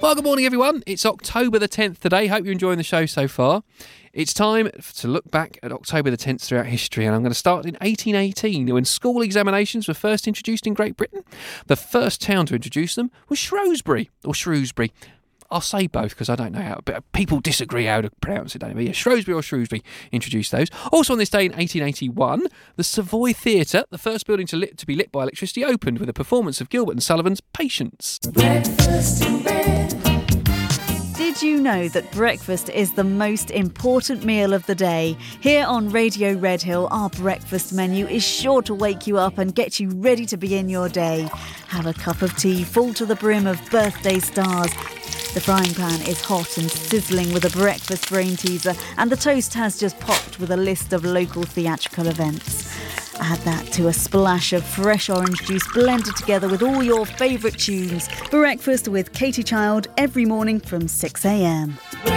Well, good morning, everyone. It's October the 10th today. Hope you're enjoying the show so far. It's time to look back at October the 10th throughout history, and I'm going to start in 1818, when school examinations were first introduced in Great Britain. The first town to introduce them was Shrewsbury, or Shrewsbury. I'll say both because I don't know how, but people disagree how to pronounce it, don't they? Yeah, Shrewsbury or Shrewsbury introduced those. Also on this day in 1881, the Savoy Theatre, the first building to be lit by electricity, opened with a performance of Gilbert and Sullivan's Patience. Breakfast in bed. Did you know that breakfast is the most important meal of the day? Here on Radio Redhill, our breakfast menu is sure to wake you up and get you ready to begin your day. Have a cup of tea full to the brim of birthday stars. The frying pan is hot and sizzling with a breakfast brain teaser, and the toast has just popped with a list of local theatrical events. Add that to a splash of fresh orange juice blended together with all your favourite tunes. Breakfast with Katie Child every morning from 6 a.m.